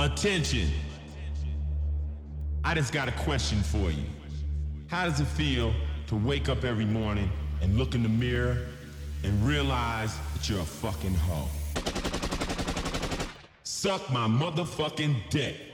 Attention! I just got a question for you. How does it feel to wake up every morning and look in the mirror and realize that you're a fucking hoe? Suck my motherfucking dick.